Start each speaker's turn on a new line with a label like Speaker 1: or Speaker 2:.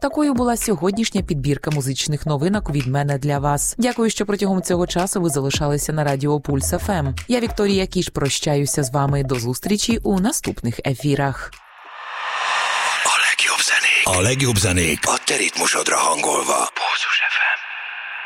Speaker 1: Такою була сьогоднішня підбірка музичних новинок від мене для вас. Дякую, що протягом цього часу ви залишалися на Радіо Пульс ФМ. Я, Вікторія Кіш, прощаюся з вами до зустрічі у наступних ефірах.
Speaker 2: A legjobb zenék a te ritmusodra hangolva. Pulzus FM.